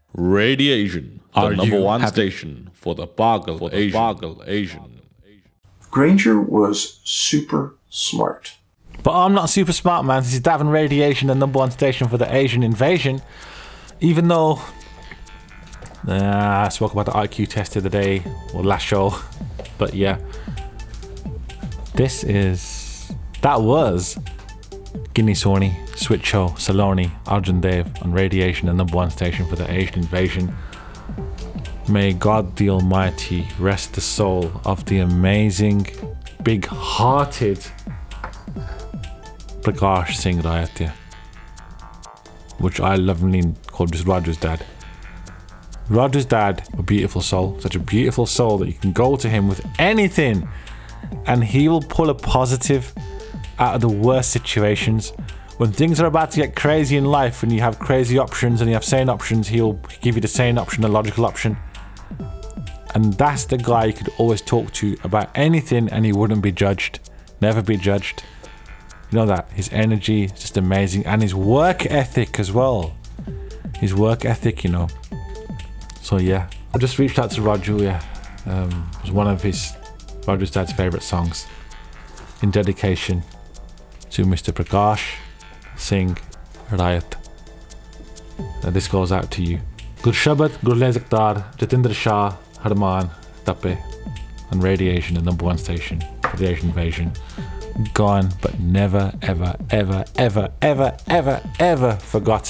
Radiation, Are the number you one happy? station for the Boggle Asian. Granger was super smart. But I'm not super smart, man. This is Davin Radiation, the number one station for the Asian invasion. Even though I spoke about the IQ test the other day, or last show. But yeah, that was Guinea Sony, Switch Show, Saloni, Arjun Dev on Radiation, the number one station for the Asian invasion. May God the Almighty rest the soul of the amazing, big-hearted Prakash Singh Rayatya, which I lovingly call just Roger's dad. Roger's dad, a beautiful soul, such a beautiful soul that you can go to him with anything and he will pull a positive out of the worst situations. When things are about to get crazy in life and you have crazy options and you have sane options, he'll give you the sane option, the logical option. And that's the guy you could always talk to about anything and he wouldn't be judged, never be judged. You know that, his energy is just amazing, and his work ethic as well. His work ethic, you know. So yeah, I just reached out to Raju. Yeah, it was one of Raju's dad's favourite songs, in dedication to Mr. Prakash Singh Rayat. And this goes out to you. Gurshabad, Gurle Zaktar, Jatinder Shah, Harman, Tape, and Radiation, the number one station for the Asian invasion. Gone, but never, ever, ever, ever, ever, ever, ever forgotten.